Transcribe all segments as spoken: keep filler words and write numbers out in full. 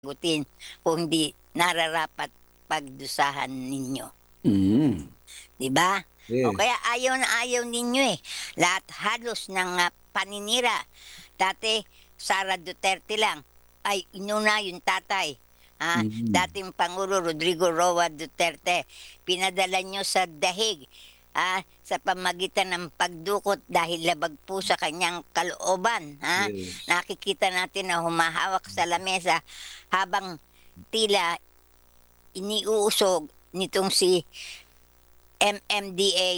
gutin kung hindi nararapat pagdusahan ninyo. Mm. 'Di ba? O Yes. kaya ayaw na ayaw ninyo, eh. Lahat halos ng, ah, paninira. Dati Sara Duterte lang, ay inuna yung tatay, ah, Mm. dating Pangulo Rodrigo Roa Duterte. Pinadala niyo sa dahig, ah, sa pamagitan ng pagdukot dahil labag po sa kanyang kalooban, ha. Yes. Nakikita natin na humahawak sa lamesa habang tila iniuusog nitong si M M D A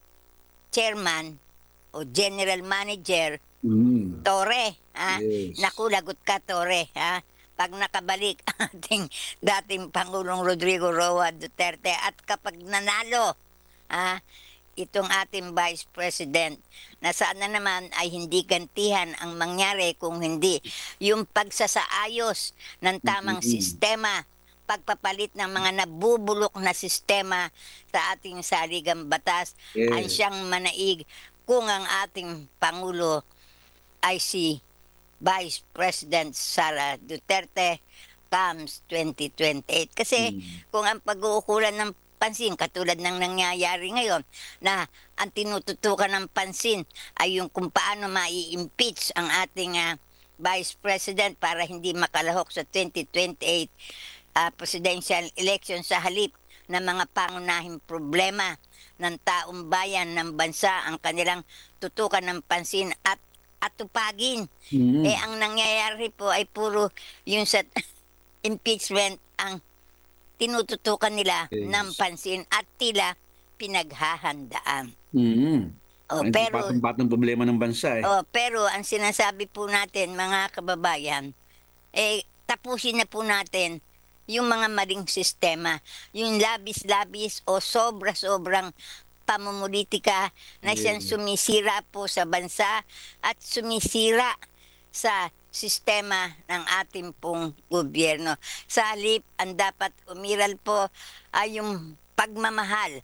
chairman o general manager Mm. Torre, ah. Yes. Naku, lagot ka Torre, ha. 'Pag nakabalik ang ating dating Pangulong Rodrigo Roa Duterte at kapag nanalo, ah, itong ating Vice President na sana naman ay hindi gantihan ang mangyari kung hindi yung pagsasaayos ng tamang Mm. sistema, pagpapalit ng mga nabubulok na sistema sa ating saligang batas ang Yes. siyang manaig kung ang ating Pangulo ay si Vice President Sara Duterte comes twenty twenty-eight. Kasi Mm. kung ang pag-uukulan ng pansin katulad ng nangyayari ngayon na ang tinututukan ng pansin ay yung kung paano mai-impeach ang ating, ah, Vice President para hindi makalahok sa twenty twenty-eight, ah, presidential election sa halip na mga pangunahing problema ng taong bayan ng bansa ang kanilang tutukan ng pansin at atupagin. Eh, Mm. ang nangyayari po ay puro yung sa impeachment ang tinututukan nila ng Yes. pansin at tila pinaghahandaan. Mm. Oh, Ang pero patong-patong problema ng bansa, eh. oh, pero ang sinasabi po natin mga kababayan, eh, tapusin na po natin yung mga maling sistema, yung labis-labis o sobra-sobrang pamumulitika na siyang Yes. sumisira po sa bansa at sumisira sa sistema ng ating pong gobyerno. Sa halip, ang dapat umiral po ay yung pagmamahal,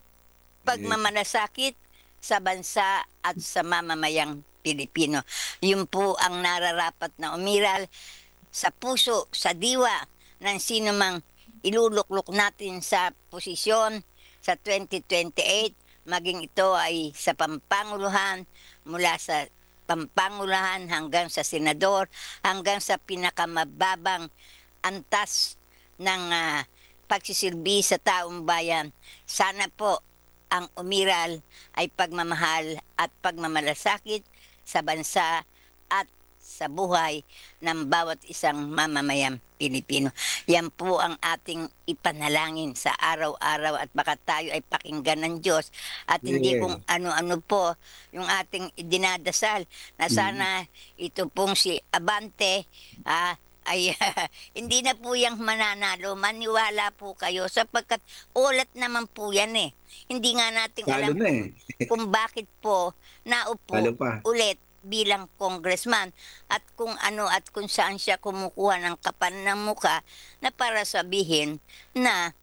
Yes. pagmamalasakit sa bansa at sa mamamayang Pilipino. Yun po ang nararapat na umiral sa puso, sa diwa ng sino mang iluluklok natin sa posisyon sa twenty twenty-eight, maging ito ay sa pampanguluhan, mula sa pampanguluhan hanggang sa senador, hanggang sa pinakamababang antas ng, ah, pagsisilbi sa taong bayan. Sana po ang umiral ay pagmamahal at pagmamalasakit sa bansa at sa buhay ng bawat isang mamamayang Pilipino. Yan po ang ating ipanalangin sa araw-araw at baka tayo ay pakinggan ng Diyos at hindi kung Yes. ano-ano po yung ating idinadasal na Mm. sana ito pong si Abante, ah, ay hindi na po yang mananalo. Maniwala po kayo sapagkat ulat naman po yan, eh. Hindi nga natin Lalo alam na, kung eh. kung bakit po Lalo naupo pa. ulit bilang congressman at kung ano at kung saan siya kumukuha ng kapal ng mukha na para sabihin na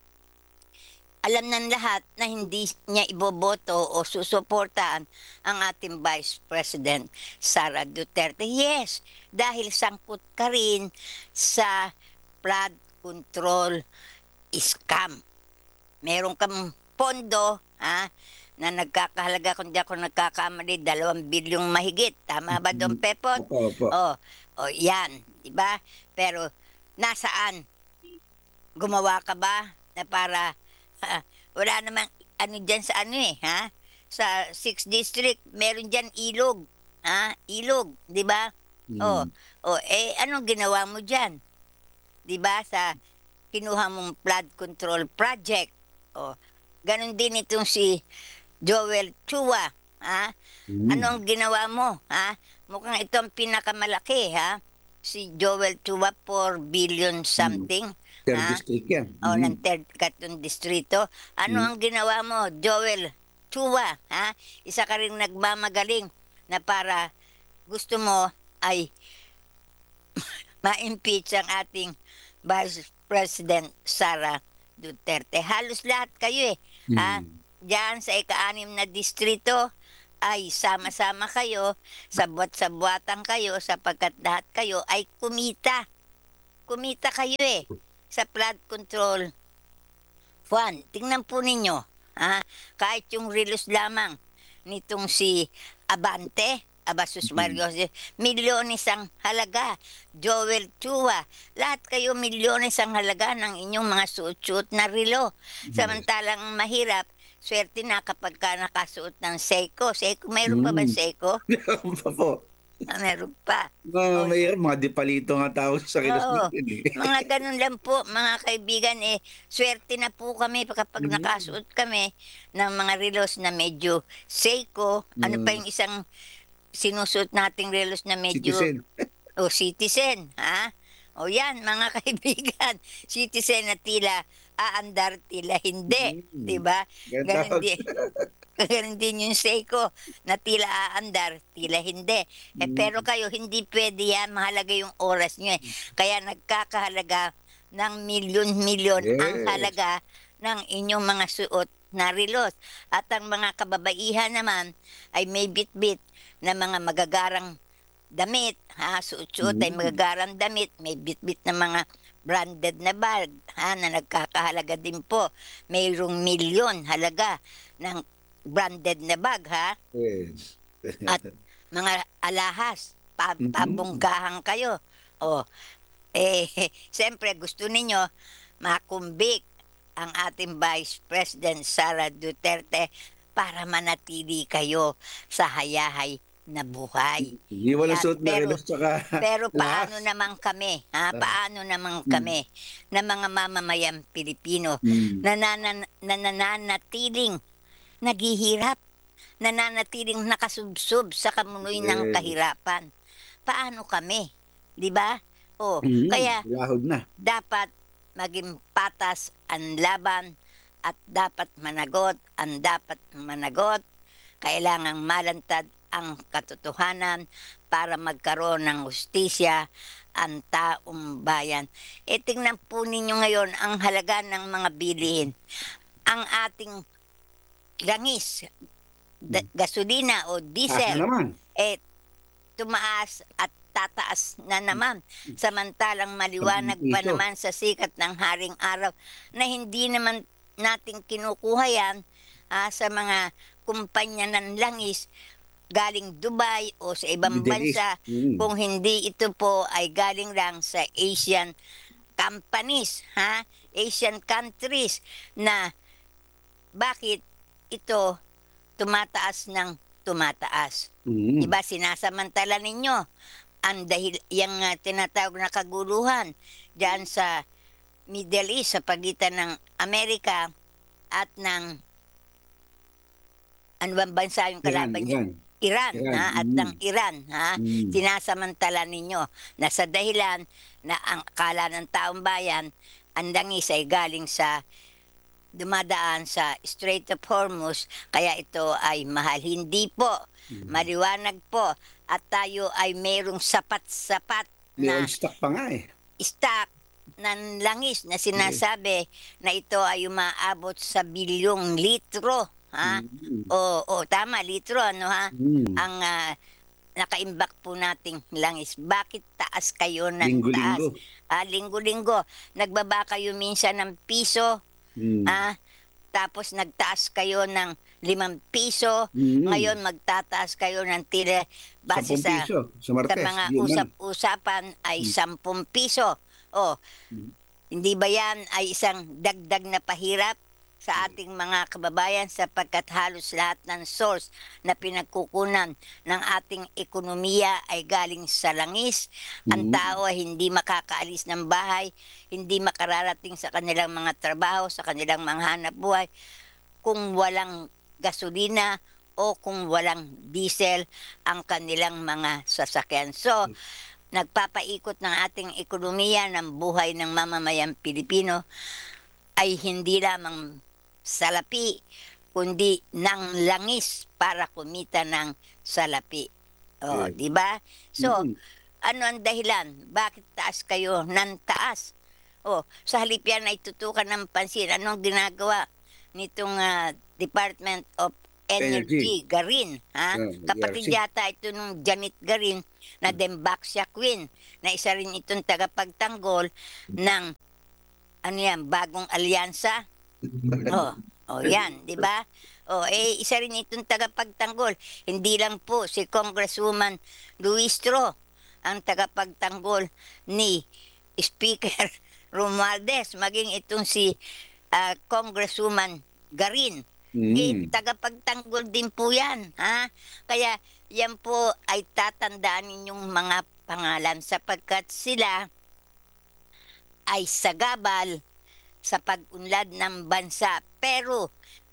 alam ng lahat na hindi niya iboboto o susuportahan ang ating Vice President Sara Duterte. Yes, dahil sangkot ka rin sa flood control scam. Meron kang pondo, ha, na nagkakahalaga kung di ako nagkakamali dalawang bilyong mahigit. Tama ba, Don Mm. Pepot? Opo, opo. Oh, oh, yan, 'di ba? Pero nasaan? Gumawa ka ba na para wala namang ano diyan sa ano, eh, ha, sa sixth District meron diyan ilog, ha, ilog, 'di ba? Oh, Mm. oh, eh, anong ginawa mo diyan? 'Di ba sa kinuha mong flood control project. Oh, gano'n din itong si Joel Chua, ha? Ano Mm. ang ginawa mo, ha? Mukhang ito ang pinakamalaki, ha? Si Joel Chua, four billion Mm. something, Third ha? district yan. O ng Mm. third katong distrito. Ano Mm. ang ginawa mo, Joel Chua, ha? Isa ka ring nagmamagaling na para gusto mo ay ma-impeach ang ating Vice President Sara Duterte. Halos lahat kayo, eh, ha? Mm. Diyan sa ika-anim na distrito ay sama-sama kayo, sabwat-sabwatan kayo sapagkat lahat kayo ay kumita. kumita kayo eh sa flood control fund. Tingnan po ninyo, ha? Kahit yung relos lamang nitong si Abante, Abasus Mm. Mario, milyones ang halaga. Joel Chua, lahat kayo milyones ang halaga ng inyong mga suot-suot na relo. Samantalang mahirap, swerte na kapag ka nakasuot ng Seiko. Seiko, mayroon pa ba Mm. Seiko? Meron pa po. Ah, meron pa. Mga, Oh, may mga dipalito nga tawag sa kilos Oo, natin eh. mga ganun lang po, mga kaibigan, eh, swerte na po kami kapag Mm. nakasuot kami ng mga relos na medyo Seiko. Ano pa Mm. yung isang sinusuot nating relos na medyo Citizen. o Citizen, ha? O yan, mga kaibigan, Citizen na tila aandar, tila hindi, Mm. 'di ba? Ganun Ganun tawag. din. Ganun din yung Seiko na tila aandar, tila hindi. Eh, pero Mm. kayo, hindi pwede yan. Mahalaga yung oras nyo eh. Kaya nagkakahalaga ng milyon-milyon ang Yes. halaga ng inyong mga suot na relos. At ang mga kababaihan naman ay may bit-bit na mga magagarang damit, ha, suot-suot ay Mm. magagarang damit, may bit-bit na mga branded na bag, ha, na nagkakahalaga din po. Mayroong milyon halaga ng branded na bag, ha, Yes. at mga alahas, pa Mhm. pabonggahan kayo. O, eh, siyempre gusto ninyo makumbik ang ating Vice President Sara Duterte para manatili kayo sa hayahay na buhay. Hindi wala Yan, suot na pero relos tsaka pero lahas. paano naman kami, ha? Ah. Paano naman Mm. kami na mga mamamayang Pilipino Mm. na nanan na nananatiling naghihirap, nananatiling nakasubsob sa kamunoy ng Yes. kahirapan. Paano kami, 'di ba? Oh, Mm. kaya Lahod na. dapat maging patas ang laban at dapat managot ang dapat managot. Kailangang malantad ang katotohanan para magkaroon ng hustisya ang taong bayan. E tingnan po ninyo ngayon ang halaga ng mga bilihin. Ang ating langis, da- gasolina o Taas na diesel, naman. eh tumaas at tataas na naman. Samantalang maliwanag pa Piso. naman sa sikat ng haring araw na hindi naman natin kinukuha yan ah, sa mga kumpanya ng langis galing Dubai o sa ibang Middle East. bansa, Mm. kung hindi ito po ay galing lang sa Asian companies, ha? Asian countries na bakit ito tumataas ng tumataas. Mm. Diba sinasamantala ninyo ang dahil yung ah, tinatawag na kaguluhan diyan sa Middle East sa pagitan ng Amerika at ng ano bang bansa yung Iran, kalaban niya? Iran. Iran, Iran, ha? At mm. ng Iran, ha? Mm. Sinasamantala ninyo na sa dahilan na ang akala ng taong bayan ang langis ay galing sa dumadaan sa Strait of Hormuz, kaya ito ay mahal. Hindi po, Mm. maliwanag po, at tayo ay mayroong sapat-sapat May na oil stock pa nga eh. stock ng langis na sinasabi na ito ay umaabot sa bilyong litro, ha? Mm. O, o tama, litro, ano ha? Mm. Ang ah, nakaimbak po nating langis. Bakit taas kayo ng Linggo-linggo. taas? Ah, linggo-linggo. Nagbaba kayo minsan ng piso, Mm. ah, tapos nagtaas kayo ng limang piso. Mm. Ngayon magtataas kayo ng tila base Sampung sa, piso sa sa Martes. mga Yun man. usap-usapan ay Mm. sampung piso. O, Mm. hindi ba yan ay isang dagdag na pahirap sa ating mga kababayan sapagkat halos lahat ng source na pinagkukunan ng ating ekonomiya ay galing sa langis. Ang Mm. tao ay hindi makakaalis ng bahay, hindi makararating sa kanilang mga trabaho, sa kanilang mga hanap buhay kung walang gasolina o kung walang diesel ang kanilang mga sasakyan. So, nagpapaikot ng ating ekonomiya ng buhay ng mamamayang Pilipino ay hindi lamang salapi, kundi ng langis para kumita ng salapi. O, Yes. di ba? So, Mm. ano ang dahilan? Bakit taas kayo ng taas? O, sa halip yan ay tutukan ng pansin. Anong ginagawa nitong ah, Department of Energy, Energy. Garin. Ha? Ah, Kapatid yeah. yata ito nung Janet Garin na Dembaxia Queen na isa rin itong tagapagtanggol ng ano yan, bagong alyansa. Oh, oh yan, di ba? Oh, eh, isa rin itong tagapagtanggol. Hindi lang po si Congresswoman Luistro ang tagapagtanggol ni Speaker Romualdez, maging itong si ah, Congresswoman Garin. Eh, Mm. tagapagtanggol din po yan. Ha? Kaya yan po ay tatandaan ninyong mga pangalan sapagkat sila ay sagabal sa pag-unlad ng bansa. Pero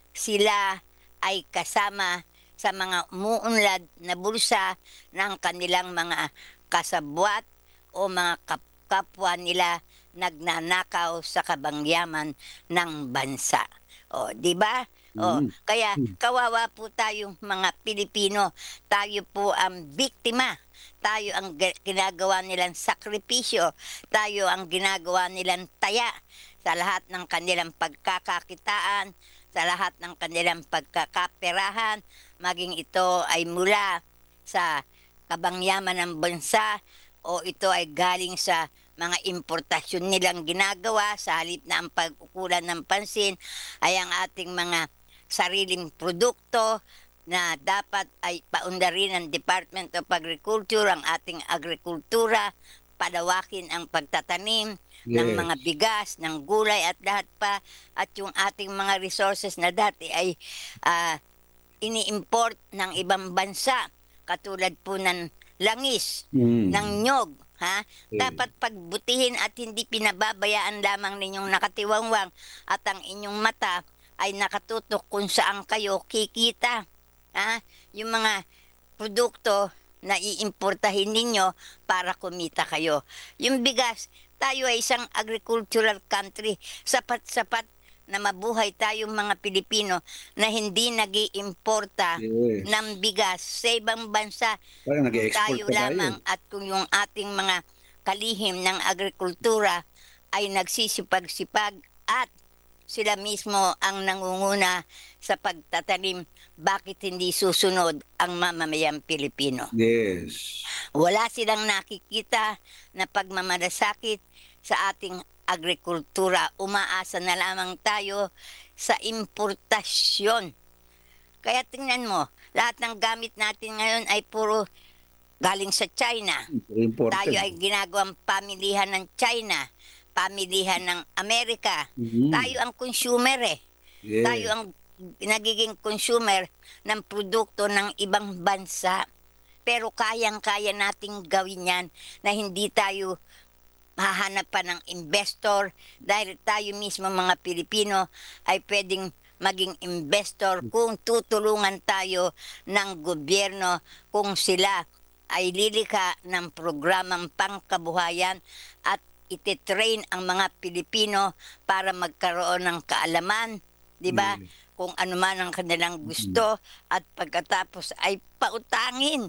sila ay kasama sa mga umuunlad na bulsa ng kanilang mga kasabwat o mga kap- kapwa nila nagnanakaw sa kabangyaman ng bansa. O, di ba? O, Mm. kaya kawawa po tayong mga Pilipino. Tayo po ang biktima. Tayo ang ga- ginagawa nilang sakripisyo. Tayo ang ginagawa nilang taya sa lahat ng kanilang pagkakakitaan, sa lahat ng kanilang pagkakaperahan, maging ito ay mula sa kabangyaman ng bansa o ito ay galing sa mga importasyon nilang ginagawa sa halip na ang pagkukulan ng pansin ay ang ating mga sariling produkto na dapat ay paundarin ng Department of Agriculture ang ating agrikultura, palawakin ang pagtatanim ng Yes. mga bigas, ng gulay at lahat pa at yung ating mga resources na dati ay ah, ini-import ng ibang bansa katulad po ng langis, Mm. ng nyog, ha? Okay. Dapat pagbutihin at hindi pinababayaan lamang ninyong nakatiwangwang at ang inyong mata ay nakatutok kung saan kayo kikita. Ha? Yung mga produkto na iimportahin ninyo para kumita kayo. Yung bigas, tayo ay isang agricultural country. Sapat-sapat na mabuhay tayong mga Pilipino na hindi nag-iimporta Yes. ng bigas sa ibang bansa. Parang Kung nag-export tayo pa tayo. lamang at kung yung ating mga kalihim ng agrikultura ay nagsisipag-sipag at sila mismo ang nangunguna sa pagtatanim, bakit hindi susunod ang mamamayang Pilipino? Yes. Wala silang nakikita na pagmamalasakit sa ating agrikultura. Umaasa na lamang tayo sa importasyon. Kaya tingnan mo, lahat ng gamit natin ngayon ay puro galing sa China. Important. Tayo ay ginagawang pamilihan ng China, pamilihan ng Amerika. Mhm. Tayo ang consumer eh. Yes. Tayo ang nagiging consumer ng produkto ng ibang bansa. Pero kayang-kaya nating gawin yan na hindi tayo hahanap pa ng investor dahil tayo mismo mga Pilipino ay pwedeng maging investor kung tutulungan tayo ng gobyerno kung sila ay lilika ng programang pangkabuhayan at ititrain ang mga Pilipino para magkaroon ng kaalaman, di ba? Mm. Kung ano man ang kanilang gusto at pagkatapos ay pautangin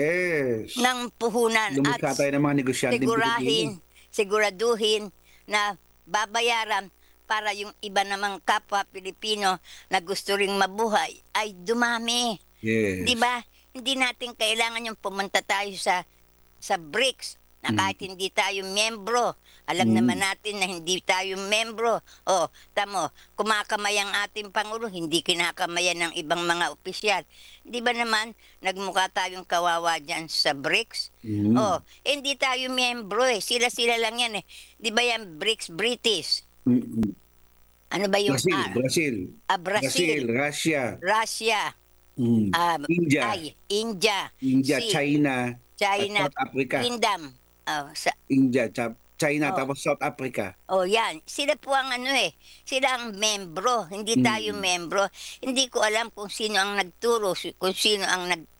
Yes. ng puhunan at Lumikha tayo ng mga negosyante sigurahin, siguraduhin na babayaran para yung iba namang kapwa Pilipino na gusto ring mabuhay ay dumami. Yes. Di ba? Hindi natin kailangan yung pumunta tayo sa sa BRICS na kahit hindi tayo membro. Alam Mm. naman natin na hindi tayo membro. O, tamo, kumakamay ang ating Pangulo, hindi kinakamayan ng ibang mga opisyal. Di ba naman, nagmukha tayong kawawa dyan sa BRICS? Mm. O, eh, hindi tayo membro eh. Sila-sila lang yan eh. Di ba yan BRICS British? Mm-mm. Ano ba yung Brazil, R? Brazil. Ah, Brazil, Russia, Russia, mm. ah, India, ay, India, India, si- China, China, at South Africa. Kingdom. Oh, sa, India, Cha- China, Oh. tapos South Africa. oh, yan. Sila po ang ano eh. Sila ang membro. Hindi tayo Mm. membro. Hindi ko alam kung sino ang nagturo, si- kung sino ang nag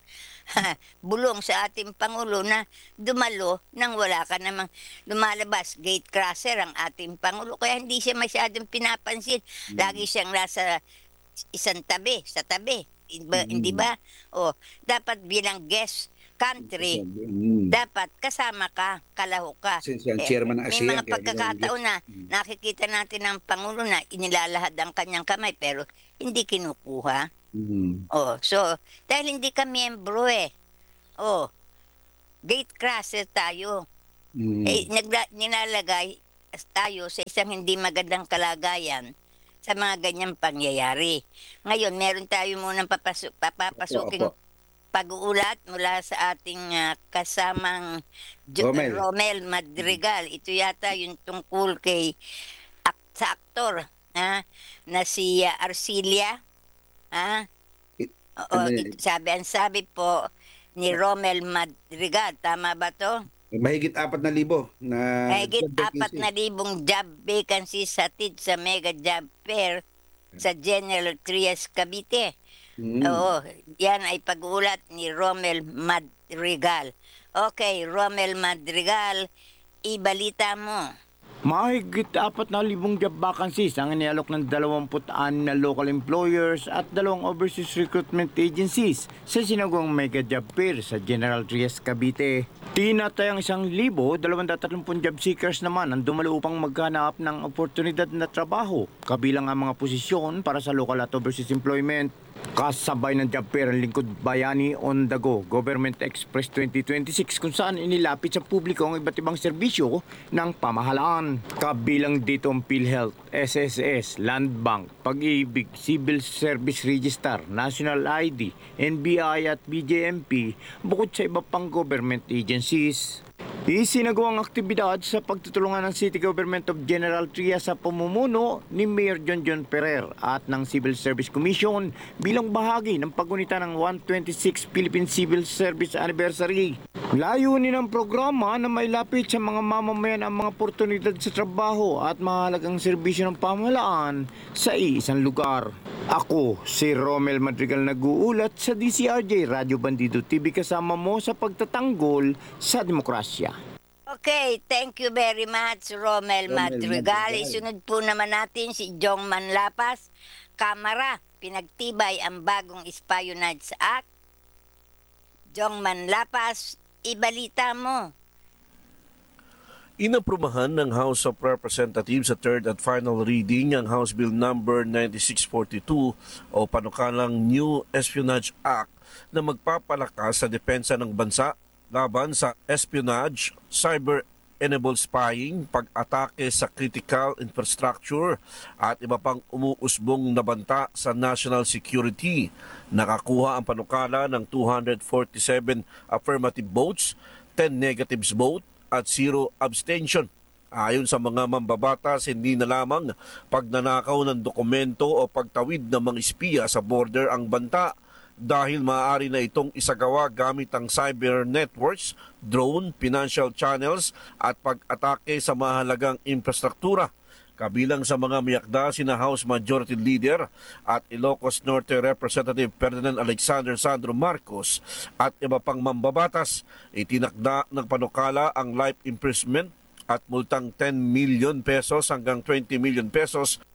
bulong sa ating Pangulo na dumalo nang wala ka namang lumalabas. Gate crosser ang ating Pangulo. Kaya hindi siya masyadong pinapansin. Lagi siyang nasa isang tabi, sa tabi. Iba, Mm. Hindi ba? O, dapat bilang guest country, Mm. dapat kasama ka, kalaho ka. Since yan, Eh, chairman ng may ASEAN, mga kaya pagkakataon na Mm. nakikita natin ang Pangulo na inilalahad ang kanyang kamay pero hindi kinukuha. Mm. Oh, so dahil hindi ka miyembro eh. Oh, gate crosser tayo. Eh, Mm. nagla nilalagay tayo sa isang hindi magandang kalagayan sa mga ganyang pangyayari. Ngayon, meron tayo munang papasu Opo, opo. papapasuking pag-uulat mula sa ating, ah, kasamang Jo Romel. Romel Mm. Madrigal. Ito yata yung tungkol kay ak sa aktor, ah, na si ah, Arcilia, ah. I Oo, ano it yun, sabi ang sabi po ni Romel Madrigal, tama ba 'to? mahigit apat na libo na Mahigit job apat vacancy. na libong job vacancies hatid sa Mega Job Fair sa General Trias, Cavite. Mm. Oo, yan ay pag-uulat ni Romel Madrigal. Okay, Romel Madrigal, ibalita mo. Mahigit apat na libong job vacancies ang inialok ng dalawampu't anim na local employers at dalawang overseas recruitment agencies sa sinagawang mega job fair sa General Trias, Cavite. Tinatayang isang libo, dalawang tatlong job seekers naman ang dumalo upang maghanap ng oportunidad na trabaho, kabilang ang mga posisyon para sa local at overseas employment. Kasabay ng job fair ang Lingkod Bayani on the Go Government Express twenty twenty-six kung saan inilapit sa publiko ang iba't ibang serbisyo ng pamahalaan. Kabilang dito ang PhilHealth, S S S, Land Bank, Pag-ibig, Civil Service Register, National I D, N B I at B J M P bukod sa iba pang government agencies. Isinagawang aktibidad sa pagtutulungan ng City Government of General Trias sa pamumuno ni Mayor John John Ferrer at ng Civil Service Commission bilang bahagi ng paggunita ng one hundred twenty-sixth Philippine Civil Service Anniversary. Layunin ng programa na mailapit sa mga mamamayan ang mga oportunidad sa trabaho at mahalagang serbisyo ng pamahalaan sa iisang lugar. Ako, si Romel Madrigal nag-uulat sa D C R J Radyo Bandido T V kasama mo sa pagtatanggol sa demokrasya. Okay, thank you very much, Romel Romel Madrigal. Madrigal. Isunod po naman natin si Jong Manlapas. Kamara, pinagtibay ang bagong Espionage Act. Jong Manlapas, ibalita mo. Inaprubahan ng House of Representatives sa third at final reading ang House Bill number ninety-six forty-two o panukalang New Espionage Act na magpapalakas sa depensa ng bansa laban sa espionage, cyber-enabled spying, pag-atake sa critical infrastructure at iba pang umuusbong na banta sa national security. Nakakuha ang panukala ng two hundred forty-seven affirmative votes, ten negatives vote at zero abstention. Ayon sa mga mambabatas, hindi na lamang pagnanakaw ng dokumento o pagtawid ng mga espiya sa border ang banta dahil maaari na itong isagawa gamit ang cyber networks, drone, financial channels at pag-atake sa mahalagang infrastruktura. Kabilang sa mga miyakda sina House Majority Leader at Ilocos Norte Representative Ferdinand Alexander Sandro Marcos at iba pang mambabatas. Itinakda ng panukala ang life imprisonment at multang ten million pesos hanggang twenty million pesos